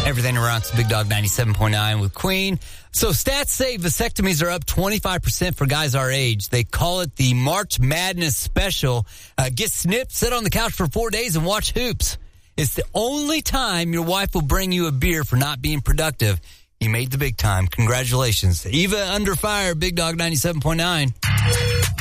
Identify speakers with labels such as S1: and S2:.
S1: Everything around Big Dog 97.9 with Queen. So stats say vasectomies are up 25% for guys our age. They call it the March Madness Special. Get snipped, sit on the couch for 4 days, and watch hoops. It's the only time your wife will bring you a beer for not being productive. You made the big time. Congratulations. Eva under fire, Big Dog 97.9.